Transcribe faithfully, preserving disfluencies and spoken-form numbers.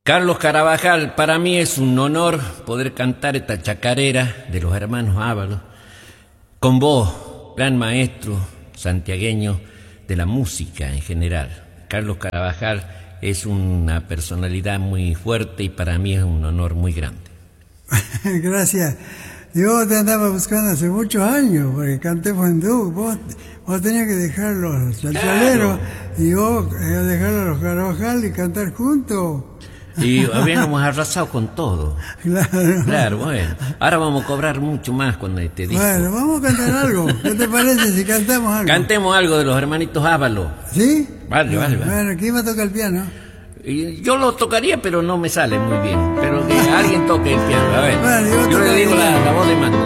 Carlos Carabajal, para mí es un honor poder cantar esta chacarera de los hermanos Ábalos con vos, gran maestro santiagueño de la música en general. Carlos Carabajal es una personalidad muy fuerte y para mí es un honor muy grande. Gracias. Yo te andaba buscando hace muchos años, porque canté Fondú. Vos, vos tenías que dejar los chalchaleros, claro, y vos eh, dejar a los Carabajal y cantar juntos. Y habíamos arrasado con todo. Claro. Claro, bueno. Ahora vamos a cobrar mucho más cuando te digo. Bueno, vamos a cantar algo. ¿Qué te parece si cantamos algo? Cantemos algo de los hermanitos Ábalos. ¿Sí? Vale, vale, vale. Bueno, ¿quién va a tocar el piano? Y yo lo tocaría, pero no me sale muy bien. Pero que alguien toque el piano. A ver, bueno, yo, yo le digo la, la voz de mando.